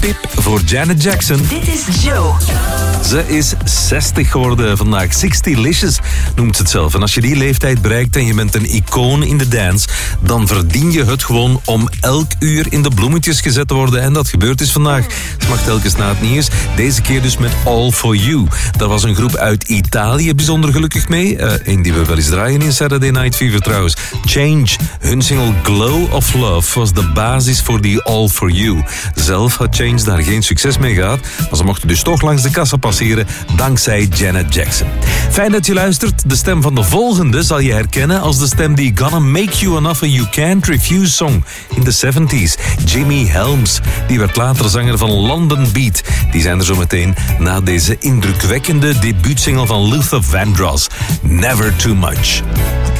Pip voor Janet Jackson. Dit is Joe. Ze is 60 geworden vandaag. 60licious noemt ze het zelf. En als je die leeftijd bereikt en je bent een icoon in de dance, dan verdien je het gewoon om elk uur in de bloemetjes gezet te worden. En dat gebeurt dus vandaag. Ze mag telkens na het nieuws. Deze keer dus met All For You. Daar was een groep uit Italië bijzonder gelukkig mee. Een die we wel eens draaien in Saturday Night Fever trouwens. Change. Hun single Glow of Love was de basis voor die All For You. Zelf had Change daar geen succes mee gehad, maar ze mochten dus toch langs de kassa passeren dankzij Janet Jackson. Fijn dat je luistert. De stem van de volgende zal je herkennen als de stem die Gonna Make You an Offer You Can't Refuse song in de 70s. Jimmy Helms. Die werd later zanger van London Beat. Die zijn er zo meteen na deze indrukwekkende debuutsingle van Luther Vandross. Never Too Much.